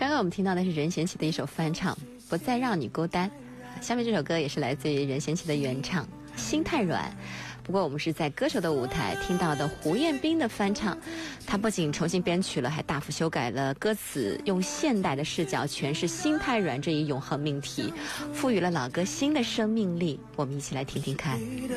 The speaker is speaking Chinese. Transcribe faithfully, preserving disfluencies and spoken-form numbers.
刚刚我们听到的是任贤齐的一首翻唱《不再让你孤单》，下面这首歌也是来自于任贤齐的原唱《心太软》。不过我们是在歌手的舞台听到的胡彦斌的翻唱，他不仅重新编曲了，还大幅修改了歌词，用现代的视角诠释心太软这一永恒命题，赋予了老歌新的生命力。我们一起来听听看。